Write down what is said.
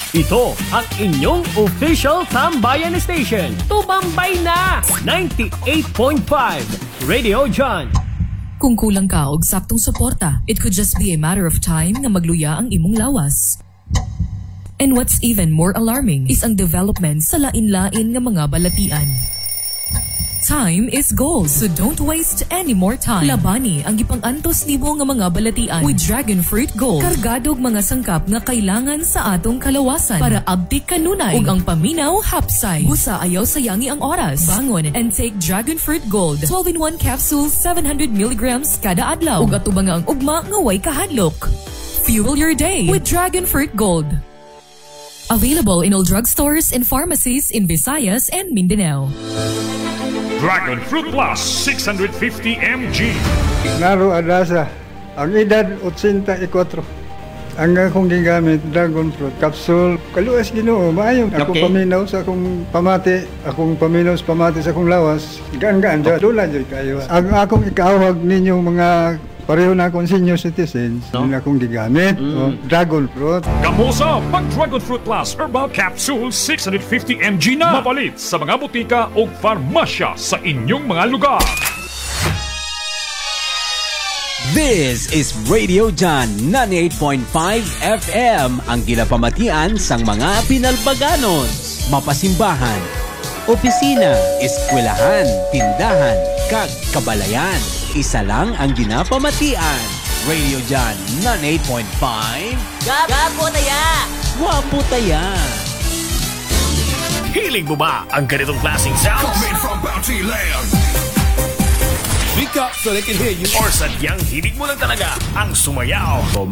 Ito ang inyong official Tambayan Station. Tumambay na! 98.5 Radio John. Kung kulang ka og saktong suporta, it could just be a matter of time na magluya ang imong lawas. And what's even more alarming is ang development sa lain-lain nga mga balatian. Time is gold, so don't waste any more time. Labani ang gipang-antos nibo nga mga balatian with Dragon Fruit Gold. Kargadog mga sangkap nga kailangan sa atong kalawasan para abtik kanunay ug ang paminaw hapsay. Busa ayaw sayangi ang oras. Bangon and take Dragon Fruit Gold. 12-in-1 capsules, 700 mg kada adlaw. Ug atubang ang ugma nga way kahadlok. Fuel your day with Dragon Fruit Gold. Available in all drugstores and pharmacies in Visayas and Mindanao. Dragon Fruit Plus 650 mg. Naro Adasa, ang edad 84. Ang akong gigamit, Dragon Fruit Capsule. Kaluas Ginoo, maayo. Akong paminaw sa akong pamati, sa akong lawas. Gaan-gaan, dula dyan kayo. Ang akong ikawag ninyo mga pareho na akong senior citizens, no? Akong gigamit, Dragon Fruit. Gamusa, pag Dragon Fruit Plus Herbal Capsule 650 mg na. Mapalit sa mga butika o farmasya sa inyong mga lugar. This is Radio John 98.5 FM, ang ginapamatian sang mga pinalbaganon, mapasimbahan, opisina, eskwelahan, tindahan, kag kabalayan. Isa lang ang ginapamatian. Radio John 98.5. Gapo taya! Wapo taya! Hiling mo ba ang ganitong klaseng sounds? Coming from Bounty Land. Speak up so they can hear you. Or sadyang hilig mo lang talaga ang sumayaw.